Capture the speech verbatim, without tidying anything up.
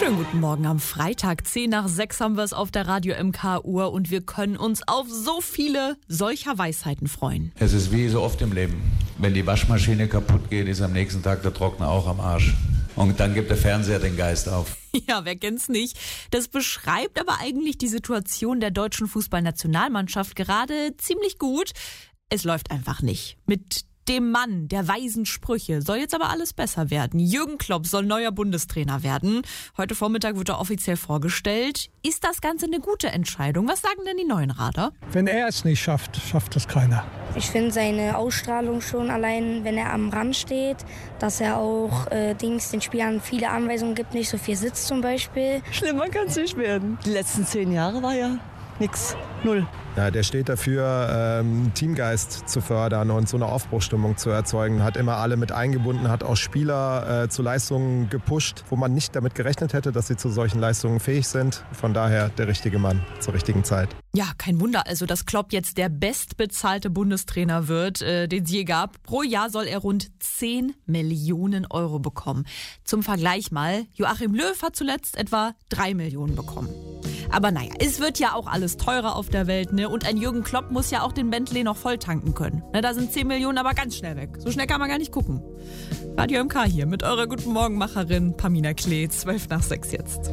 Schönen guten Morgen am Freitag. zehn nach sechs haben wir es auf der Radio M K-Uhr und wir können uns auf so viele solcher Weisheiten freuen. Es ist wie so oft im Leben. Wenn die Waschmaschine kaputt geht, ist am nächsten Tag der Trockner auch am Arsch. Und dann gibt der Fernseher den Geist auf. Ja, wer kennt's nicht? Das beschreibt aber eigentlich die Situation der deutschen Fußballnationalmannschaft gerade ziemlich gut. Es läuft einfach nicht. Mit dem Mann der weisen Sprüche soll jetzt aber alles besser werden. Jürgen Klopp soll neuer Bundestrainer werden. Heute Vormittag wird er offiziell vorgestellt. Ist das Ganze eine gute Entscheidung? Was sagen denn die neuen Rader? Wenn er es nicht schafft, schafft es keiner. Ich finde seine Ausstrahlung schon allein, wenn er am Rand steht, dass er auch äh, Dings den Spielern viele Anweisungen gibt, nicht so viel sitzt zum Beispiel. Schlimmer kann es nicht werden. Die letzten zehn Jahre war ja nix, null. Ja, der steht dafür, ähm, Teamgeist zu fördern und so eine Aufbruchsstimmung zu erzeugen. Hat immer alle mit eingebunden, hat auch Spieler äh, zu Leistungen gepusht, wo man nicht damit gerechnet hätte, dass sie zu solchen Leistungen fähig sind. Von daher der richtige Mann zur richtigen Zeit. Ja, kein Wunder, also dass Klopp jetzt der bestbezahlte Bundestrainer wird, äh, den es je gab. Pro Jahr soll er rund zehn Millionen Euro bekommen. Zum Vergleich mal, Joachim Löw hat zuletzt etwa drei Millionen bekommen. Aber naja, es wird ja auch alles teurer auf der Welt, ne? Und ein Jürgen Klopp muss ja auch den Bentley noch voll tanken können. Ne, da sind zehn Millionen aber ganz schnell weg. So schnell kann man gar nicht gucken. Radio M K hier mit eurer Guten Morgen Macherin Pamina Klee, zwölf nach sechs jetzt.